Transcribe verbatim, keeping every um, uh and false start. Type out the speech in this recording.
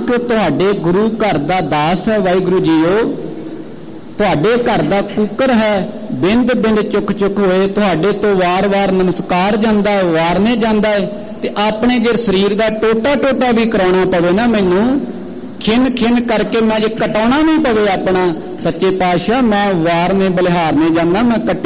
नानक तुहाडे गुरु घर दा दास है। वाहिगुरु जीओ तुहाडे घर दा कुकर है, बिंद बिंद चुक चुक होए तुहाडे तो वार वार नमस्कार जांदा है, वारने जांदा है। ते अपने जे शरीर दा टोटा टोटा भी कराउणा पवे ना मैनू खिन खिन करके मैं जे कटाउणा नहीं पवे अपना, सच्चे पातशाह मैं वारने बलिहारने जाना, मैं कट्टे